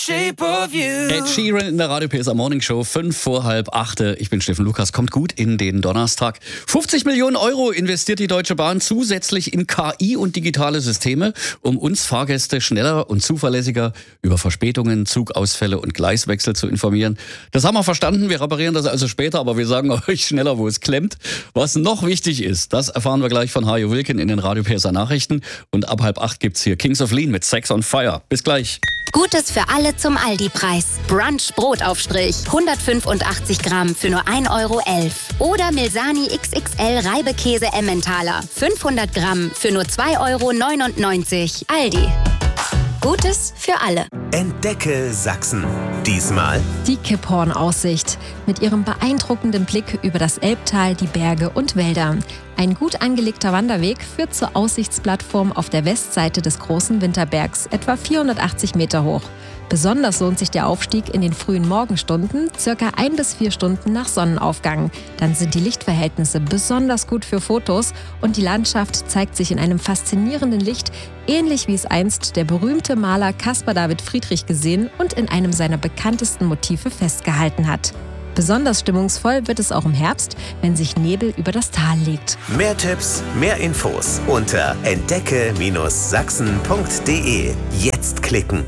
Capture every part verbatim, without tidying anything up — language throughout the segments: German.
Shape of you. Ed Sheeran in der Radio P S A Morning Show, fünf vor halb achte. Ich bin Steffen Lukas, kommt gut in den Donnerstag. fünfzig Millionen Euro investiert die Deutsche Bahn zusätzlich in K I und digitale Systeme, um uns Fahrgäste schneller und zuverlässiger über Verspätungen, Zugausfälle und Gleiswechsel zu informieren. Das haben wir verstanden, wir reparieren das also später, aber wir sagen euch schneller, wo es klemmt. Was noch wichtig ist, das erfahren wir gleich von Hajo Wilken in den Radio P S A Nachrichten. Und ab halb acht gibt's hier Kings of Lean mit Sex on Fire. Bis gleich. Gutes für alle zum Aldi-Preis. Brunch Brotaufstrich, hundertfünfundachtzig Gramm für nur ein Euro elf. Oder Milsani X X L Reibekäse Emmentaler, fünfhundert Gramm für nur zwei Euro neunundneunzig. Aldi. Gutes für alle. Entdecke Sachsen. Diesmal die Kipphorn-Aussicht mit ihrem beeindruckenden Blick über das Elbtal, die Berge und Wälder. Ein gut angelegter Wanderweg führt zur Aussichtsplattform auf der Westseite des großen Winterbergs, etwa vierhundertachtzig Meter hoch. Besonders lohnt sich der Aufstieg in den frühen Morgenstunden, circa ein bis vier Stunden nach Sonnenaufgang. Dann sind die Lichtverhältnisse besonders gut für Fotos und die Landschaft zeigt sich in einem faszinierenden Licht, ähnlich wie es einst der berühmte Maler Caspar David Friedrich gesehen und in einem seiner bekanntesten Motive festgehalten hat. Besonders stimmungsvoll wird es auch im Herbst, wenn sich Nebel über das Tal legt. mehr Tipps, mehr Infos unter entdecke Sachsen punkt de. Jetzt klicken.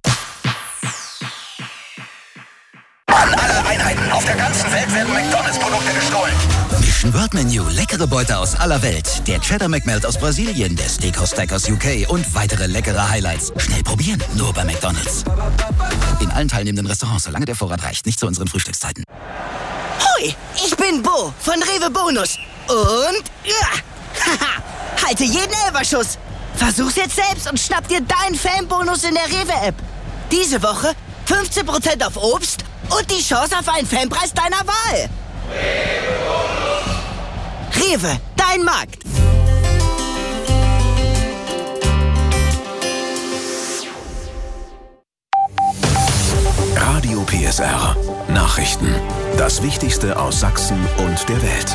An alle Einheiten auf der ganzen Welt werden McDonalds-Produkte gestohlen. Mission World Menu, leckere Beute aus aller Welt. Der Cheddar McMelt aus Brasilien, der Steakhouse Stack aus U K und weitere leckere Highlights. Schnell probieren, nur bei McDonalds. In allen teilnehmenden Restaurants, solange der Vorrat reicht, nicht zu unseren Frühstückszeiten. Hoi, ich bin Bo von Rewe Bonus. Und ja, haha, halte jeden Elferschuss. Versuch's jetzt selbst und schnapp dir deinen Fanbonus in der Rewe-App. Diese Woche fünfzehn Prozent auf Obst und die Chance auf einen Fanpreis deiner Wahl. Rewe, dein Markt. Radio P S R. Nachrichten. Das Wichtigste aus Sachsen und der Welt.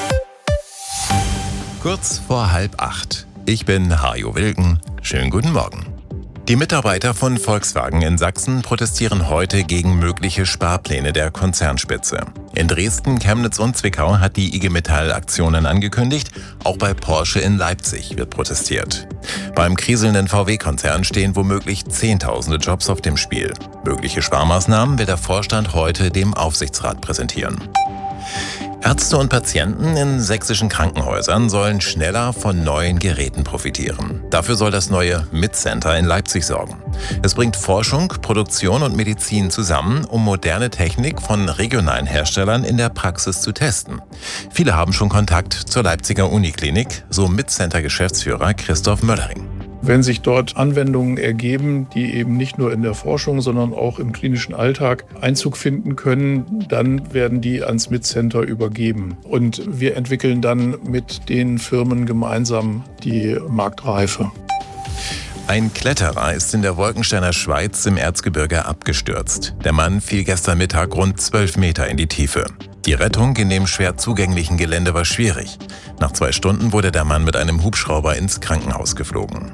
Kurz vor halb acht. Ich bin Hajo Wilken. Schönen guten Morgen. Die Mitarbeiter von Volkswagen in Sachsen protestieren heute gegen mögliche Sparpläne der Konzernspitze. In Dresden, Chemnitz und Zwickau hat die I G Metall Aktionen angekündigt. Auch bei Porsche in Leipzig wird protestiert. Beim kriselnden V W-Konzern stehen womöglich Zehntausende Jobs auf dem Spiel. Mögliche Sparmaßnahmen wird der Vorstand heute dem Aufsichtsrat präsentieren. Ärzte und Patienten in sächsischen Krankenhäusern sollen schneller von neuen Geräten profitieren. Dafür soll das neue MIT-Center in Leipzig sorgen. Es bringt Forschung, Produktion und Medizin zusammen, um moderne Technik von regionalen Herstellern in der Praxis zu testen. Viele haben schon Kontakt zur Leipziger Uniklinik, so MIT-Center-Geschäftsführer Christoph Möllering. Wenn sich dort Anwendungen ergeben, die eben nicht nur in der Forschung, sondern auch im klinischen Alltag Einzug finden können, dann werden die ans MIT-Center übergeben. Und wir entwickeln dann mit den Firmen gemeinsam die Marktreife. Ein Kletterer ist in der Wolkensteiner Schweiz im Erzgebirge abgestürzt. Der Mann fiel gestern Mittag rund zwölf Meter in die Tiefe. Die Rettung in dem schwer zugänglichen Gelände war schwierig. Nach zwei Stunden wurde der Mann mit einem Hubschrauber ins Krankenhaus geflogen.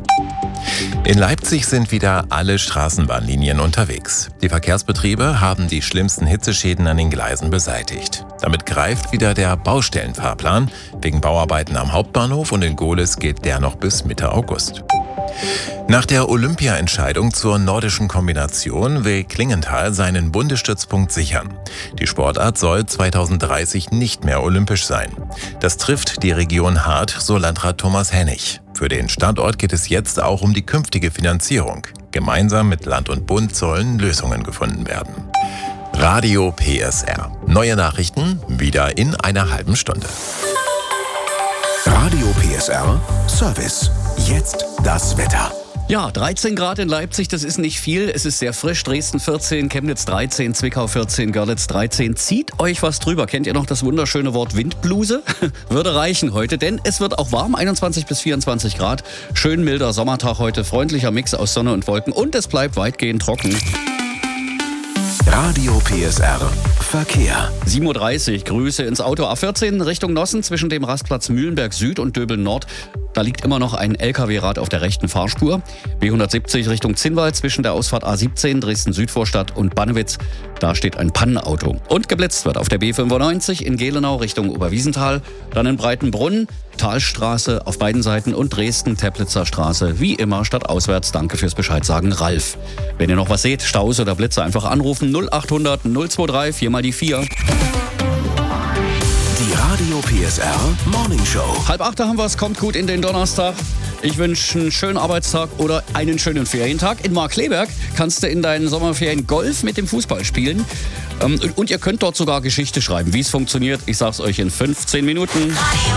In Leipzig sind wieder alle Straßenbahnlinien unterwegs. Die Verkehrsbetriebe haben die schlimmsten Hitzeschäden an den Gleisen beseitigt. Damit greift wieder der Baustellenfahrplan. Wegen Bauarbeiten am Hauptbahnhof und in Gohlis gilt der noch bis Mitte August. Nach der Olympia-Entscheidung zur nordischen Kombination will Klingenthal seinen Bundesstützpunkt sichern. Die Sportart soll zweitausenddreißig nicht mehr olympisch sein. Das trifft die Region hart, so Landrat Thomas Hennig. Für den Standort geht es jetzt auch um die künftige Finanzierung. Gemeinsam mit Land und Bund sollen Lösungen gefunden werden. Radio P S R. Neue Nachrichten wieder in einer halben Stunde. Radio P S R Service. Jetzt das Wetter. Ja, dreizehn Grad in Leipzig, das ist nicht viel. Es ist sehr frisch. Dresden vierzehn, Chemnitz dreizehn, Zwickau vierzehn, Görlitz dreizehn. Zieht euch was drüber. Kennt ihr noch das wunderschöne Wort Windbluse? Würde reichen heute, denn es wird auch warm, einundzwanzig bis vierundzwanzig Grad. Schön milder Sommertag heute, freundlicher Mix aus Sonne und Wolken und es bleibt weitgehend trocken. Radio P S R Verkehr. sieben Uhr dreißig, Grüße ins Auto. A vierzehn Richtung Nossen zwischen dem Rastplatz Mühlenberg Süd und Döbeln Nord. Da liegt immer noch ein L K W-Rad auf der rechten Fahrspur. B hundertsiebzig Richtung Zinnwald zwischen der Ausfahrt A siebzehn Dresden-Südvorstadt und Bannewitz. Da steht ein Pannenauto. Und geblitzt wird auf der B fünfundneunzig in Gelenau Richtung Oberwiesenthal. Dann in Breitenbrunn, Talstraße auf beiden Seiten und Dresden-Teplitzer Straße. Wie immer statt auswärts. Danke fürs Bescheid sagen, Ralf. Wenn ihr noch was seht, Staus oder Blitze, einfach anrufen. null achthundert null zweiundzwanzig, vier mal die vier. Radio P S R Morning Show. Halb acht haben wir es, kommt gut in den Donnerstag. Ich wünsche einen schönen Arbeitstag oder einen schönen Ferientag. In Markkleeberg kannst du in deinen Sommerferien Golf mit dem Fußball spielen. Und ihr könnt dort sogar Geschichte schreiben, wie es funktioniert. Ich sag's euch in fünfzehn Minuten.